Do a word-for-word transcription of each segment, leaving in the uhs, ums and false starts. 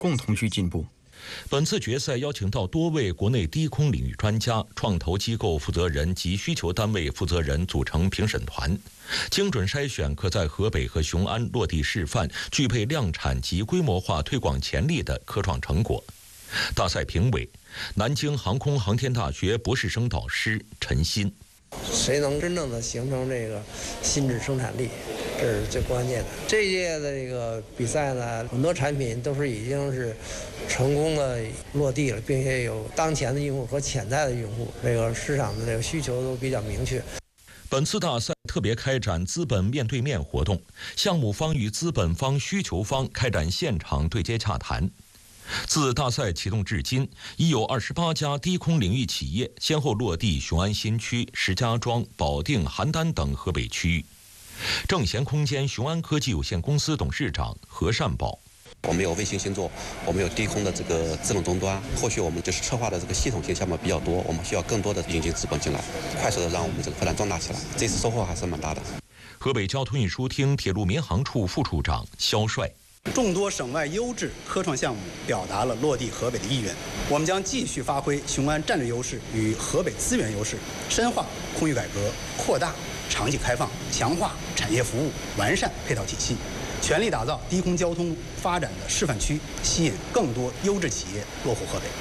共同去进步。 本次决赛邀请到多位国内低空领域专家、创投机构负责人及需求单位负责人组成评审团，精准筛选可在河北和雄安落地示范、具备量产及规模化推广潜力的科创成果。大赛评委：南京航空航天大学博士生导师陈鑫。 谁能真正的形成这个新质生产力，这是最关键的。这一届的这个比赛呢，很多产品都是已经是成功的落地了，并且有当前的用户和潜在的用户，这个市场的这个需求都比较明确。 本次大赛特别开展资本面对面活动，项目方与资本方、需求方开展现场对接洽谈。自大赛启动至今，已有二十八家低空领域企业先后落地雄安新区、石家庄、保定、邯郸等河北区域。正贤空间雄安科技有限公司董事长何善宝： 我们有卫星星座，我们有低空的这个智能终端，后续我们就是策划的这个系统性项目比较多，我们需要更多的引进资本进来，快速的让我们这个发展壮大起来。这次收获还是蛮大的。 河北交通运输厅铁路民航处副处长肖帅。 众多省外优质科创项目表达了落地河北的意愿。我们将继续发挥雄安战略优势与河北资源优势，深化空域改革，扩大场景开放，强化产业服务，完善配套体系，全力打造低空交通发展的示范区，吸引更多优质企业落户河北。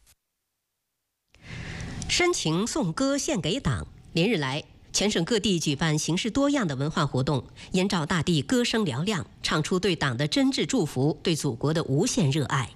深情颂歌献给党。连日来，全省各地举办形式多样的文化活动，燕赵大地歌声嘹亮，唱出对党的真挚祝福，对祖国的无限热爱。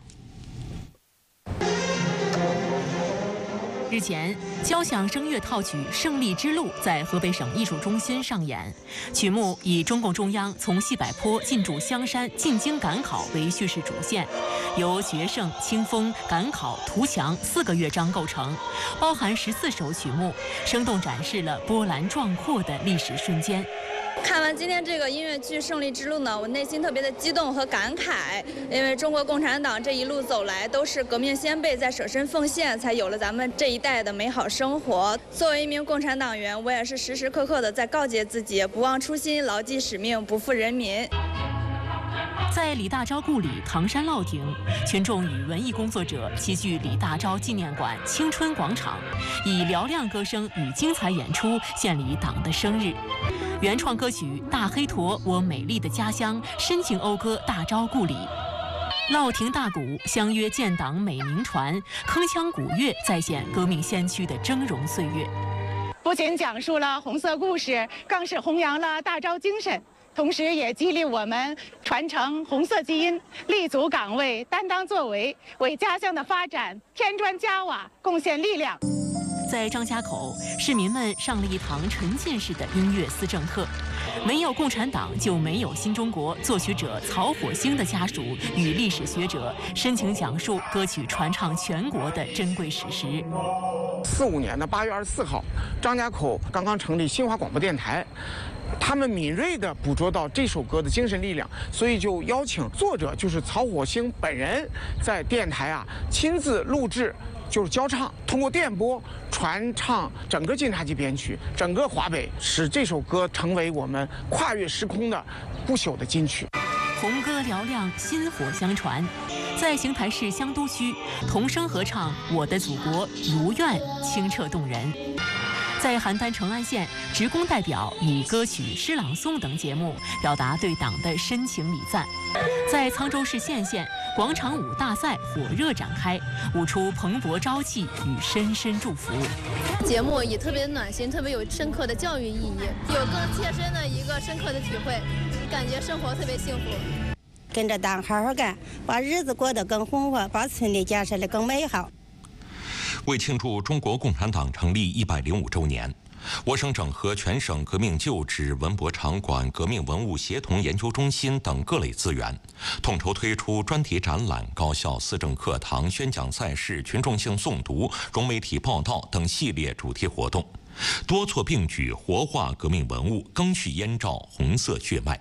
日前，交响声乐套曲《胜利之路》在河北省艺术中心上演。曲目以中共中央从西柏坡进驻香山、进京赶考为叙事主线，由决胜、清风、赶考、图强四个乐章构成，包含十四首曲目，生动展示了波澜壮阔的历史瞬间。 看完今天这个音乐剧《胜利之路》呢，我内心特别的激动和感慨，因为中国共产党这一路走来都是革命先辈在舍身奉献，才有了咱们这一代的美好生活。作为一名共产党员，我也是时时刻刻的在告诫自己，不忘初心，牢记使命，不负人民。 在李大钊故里唐山烙亭，群众与文艺工作者齐聚李大钊纪念馆青春广场，以嘹亮歌声与精彩演出献礼党的生日。原创歌曲《大黑驼我美丽的家乡》深情讴歌大钊故里。烙亭大鼓相约建党美名传，铿锵鼓乐再现革命先驱的峥嵘岁月。 不仅讲述了红色故事，更是弘扬了大钊精神，同时也激励我们传承红色基因，立足岗位，担当作为，为家乡的发展添砖加瓦，贡献力量。 在张家口，市民们上了一堂沉浸式的音乐思政课。没有共产党就没有新中国。作曲者曹火星的家属与历史学者深情讲述歌曲传唱全国的珍贵史实。 四五年的八月二十四号，张家口刚刚成立新华广播电台。他们敏锐地捕捉到这首歌的精神力量，所以就邀请作者，就是曹火星本人，在电台啊亲自录制，就是交唱，通过电波传唱整个晋察冀边区，整个华北，使这首歌成为我们跨越时空的不朽的金曲。 红歌嘹亮，薪火相传。在邢台市香都区，童声合唱《我的祖国如愿》，清澈动人。在邯郸成安县，职工代表以歌曲、诗朗诵等节目表达对党的深情礼赞。在沧州市献县，广场舞大赛火热展开，舞出蓬勃朝气与深深祝福。 节目也特别暖心，特别有深刻的教育意义，有更切身的一个深刻的体会，感觉生活特别幸福。 跟着党好好干，把日子过得更红火，把村里建设得更美好。 为庆祝中国共产党成立一百零五周年，我省整合全省革命旧址、文博场馆、革命文物协同研究中心等各类资源，统筹推出专题展览、高校思政课堂、宣讲赛事、群众性诵读、融媒体报道等系列主题活动，多措并举活化革命文物，赓续燕赵红色血脉。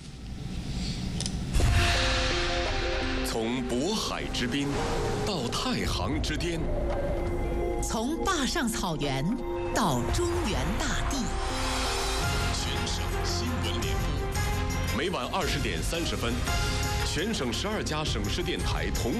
从渤海之滨到太行之巅， 从坝上草原到中原大地， 全省新闻联播，每晚二十点三十分， 全省十二家省市电台同